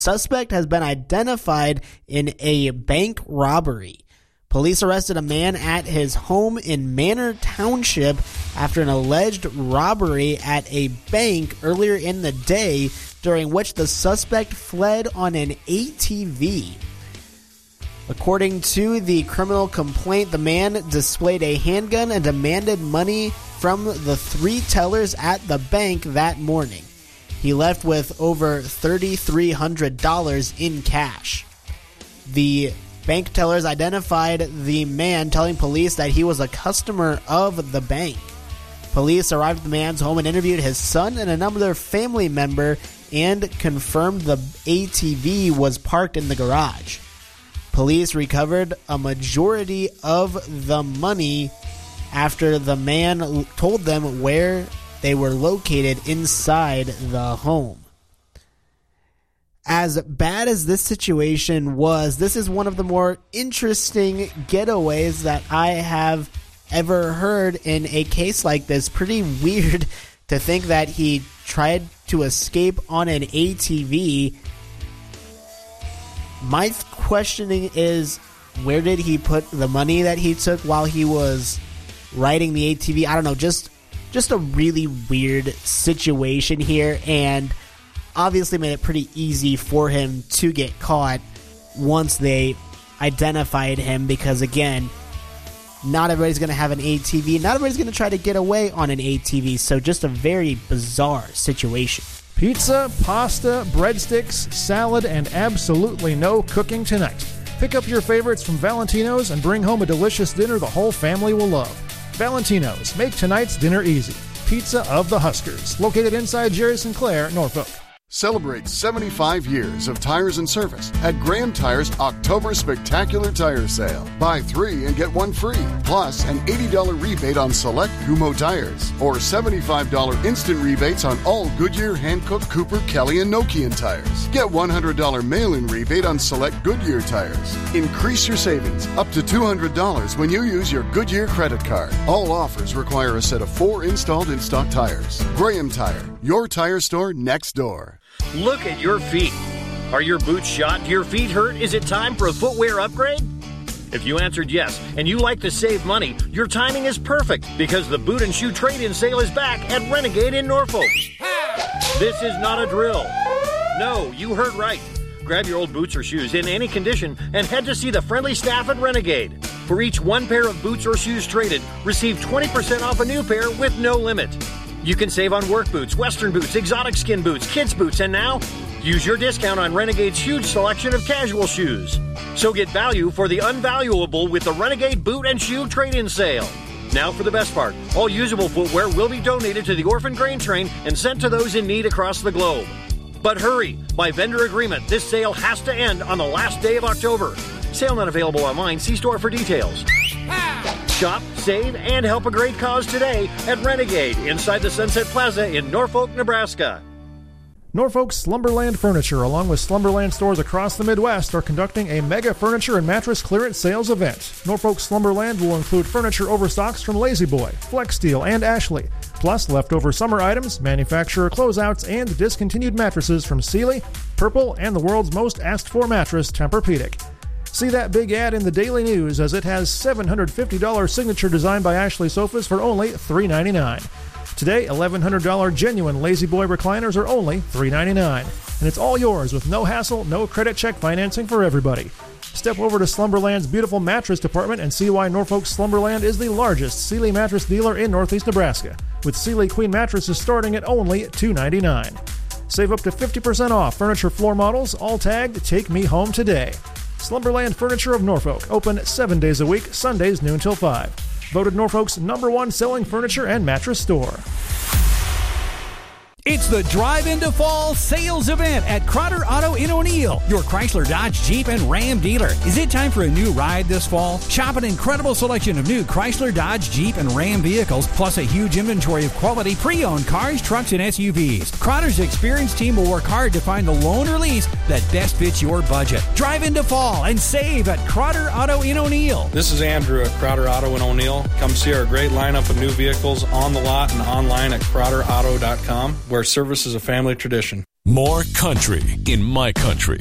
Suspect has been identified in a bank robbery. Police arrested a man at his home in Manor Township after an alleged robbery at a bank earlier in the day, during which the suspect fled on an ATV. According to the criminal complaint, the man displayed a handgun and demanded money from the 3 tellers at the bank that morning. He left with over $3,300 in cash. The bank tellers identified the man, telling police that he was a customer of the bank. Police arrived at the man's home and interviewed his son and another family member and confirmed the ATV was parked in the garage. Police recovered a majority of the money after the man told them where they were located inside the home. As bad as this situation was, this is one of the more interesting getaways that I have ever heard in a case like this. Pretty weird to think that he tried to escape on an ATV. My questioning is, where did he put the money that he took while he was riding the ATV? I don't know, just a really weird situation here, and obviously made it pretty easy for him to get caught once they identified him, because again, not everybody's going to have an ATV. Not everybody's going to try to get away on an ATV, so just a very bizarre situation. Pizza, pasta, breadsticks, salad, and absolutely no cooking tonight. Pick up your favorites from Valentino's and bring home a delicious dinner the whole family will love. Valentino's, make tonight's dinner easy. Pizza of the Huskers, located inside Jerry Sinclair, Norfolk. Celebrate 75 years of tires and service at Graham Tire's October Spectacular Tire Sale. Buy 3 and get 1 free, plus an $80 rebate on select Kumho tires, or $75 instant rebates on all Goodyear, Hankook, Cooper, Kelly, and Nokian tires. Get $100 mail-in rebate on select Goodyear tires. Increase your savings up to $200 when you use your Goodyear credit card. All offers require a set of 4 installed in-stock tires. Graham Tire, your tire store next door. Look at your feet. Are your boots shot? Do your feet hurt? Is it time for a footwear upgrade? If you answered yes, and you like to save money, your timing is perfect, because the boot and shoe trade-in sale is back at Renegade in Norfolk. This is not a drill. No, you heard right. Grab your old boots or shoes in any condition and head to see the friendly staff at Renegade. For each 1 pair of boots or shoes traded, receive 20% off a new pair with no limit. You can save on work boots, western boots, exotic skin boots, kids boots, and now use your discount on Renegade's huge selection of casual shoes. So get value for the unvaluable with the Renegade boot and shoe trade-in sale. Now for the best part. All usable footwear will be donated to the Orphan Grain Train and sent to those in need across the globe. But hurry! By vendor agreement, this sale has to end on the last day of October. Sale not available online. See store for details. Shop, save, and help a great cause today at Renegade inside the Sunset Plaza in Norfolk, Nebraska. Norfolk Slumberland Furniture, along with Slumberland stores across the Midwest, are conducting a mega furniture and mattress clearance sales event. Norfolk Slumberland will include furniture overstocks from Lazy Boy, Flex Steel, and Ashley, plus leftover summer items, manufacturer closeouts, and discontinued mattresses from Sealy, Purple, and the world's most asked-for mattress, Tempur-Pedic. See that big ad in the Daily News, as it has $750 signature design by Ashley sofas for only $399. Today, $1,100 genuine Lazy Boy recliners are only $399. And it's all yours with no hassle, no credit check financing for everybody. Step over to Slumberland's beautiful mattress department and see why Norfolk Slumberland is the largest Sealy mattress dealer in Northeast Nebraska, with Sealy Queen mattresses starting at only $299. Save up to 50% off furniture floor models, all tagged Take Me Home Today. Slumberland Furniture of Norfolk, open 7 days a week, Sundays noon till 5. Voted Norfolk's #1 selling furniture and mattress store. It's the Drive into Fall sales event at Crotter Auto in O'Neill, your Chrysler, Dodge, Jeep, and Ram dealer. Is it time for a new ride this fall? Shop an incredible selection of new Chrysler, Dodge, Jeep, and Ram vehicles, plus a huge inventory of quality pre-owned cars, trucks, and SUVs. Crotter's experienced team will work hard to find the loan or lease that best fits your budget. Drive into fall and save at Crotter Auto in O'Neill. This is Andrew at Crotter Auto in O'Neill. Come see our great lineup of new vehicles on the lot and online at CrotterAuto.com. where service is a family tradition. More country in my country.